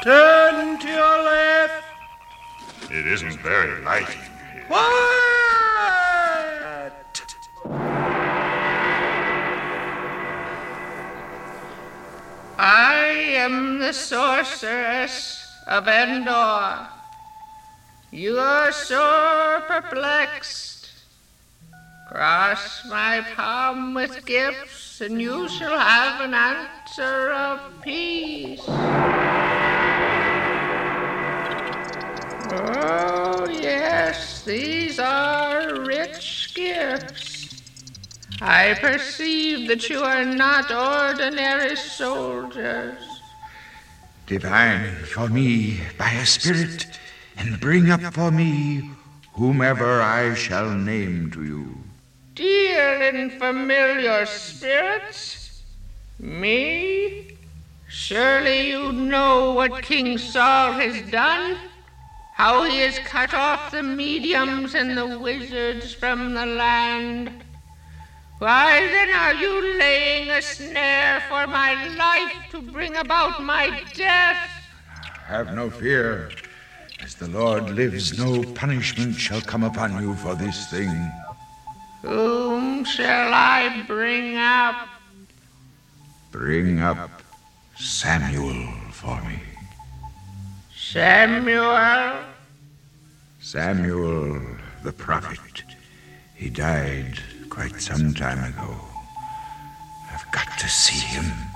Turn to your left. It isn't very light in here. Quiet! I am the sorceress of Endor. You are sore perplexed. Cross my palm with gifts, and you shall have an answer of peace. Oh, yes, these are rich gifts. I perceive that you are not ordinary soldiers. Divine for me by a spirit, and bring up for me whomever I shall name to you. Dear and familiar spirits, me? Surely you know what King Saul has done? How he has cut off the mediums and the wizards from the land. Why then are you laying a snare for my life to bring about my death? Have no fear. As the Lord lives, no punishment shall come upon you for this thing. Whom shall I bring up? Bring up Samuel for me. Samuel? Samuel the prophet. He died quite some time ago. I've got to see him.